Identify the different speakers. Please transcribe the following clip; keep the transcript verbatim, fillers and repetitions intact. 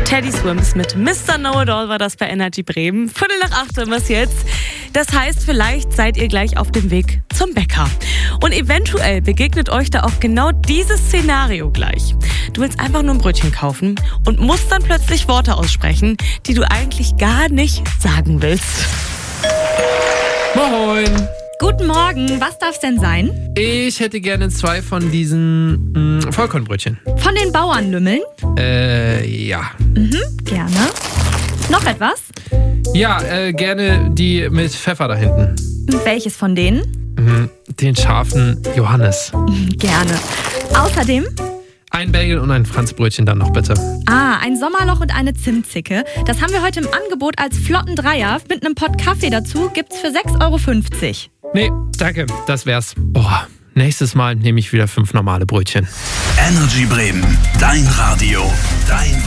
Speaker 1: Teddy Swims mit Mister Know-It-All war das bei Energy Bremen. Viertel nach acht haben wir es jetzt. Das heißt, vielleicht seid ihr gleich auf dem Weg zum Bäcker. Und eventuell begegnet euch da auch genau dieses Szenario gleich. Du willst einfach nur ein Brötchen kaufen und musst dann plötzlich Worte aussprechen, die du eigentlich gar nicht sagen willst.
Speaker 2: Moin!
Speaker 3: Guten Morgen, was darf's denn sein?
Speaker 2: Ich hätte gerne zwei von diesen mh, Vollkornbrötchen.
Speaker 3: Von den Bauernlümmeln?
Speaker 2: Äh, ja.
Speaker 3: Mhm, gerne. Noch etwas?
Speaker 2: Ja, äh, gerne die mit Pfeffer da hinten.
Speaker 3: Welches von denen?
Speaker 2: Mhm, den scharfen Johannes.
Speaker 3: Gerne. Außerdem?
Speaker 2: Ein Bagel und ein Franzbrötchen dann noch bitte.
Speaker 3: Ah, ein Sommerloch und eine Zimtzicke. Das haben wir heute im Angebot als flotten Dreier. Mit einem Pott Kaffee dazu gibt's für sechs Euro fünfzig.
Speaker 2: Nee, danke, das wär's. Boah, nächstes Mal nehme ich wieder fünf normale Brötchen.
Speaker 4: Energy Bremen, dein Radio, dein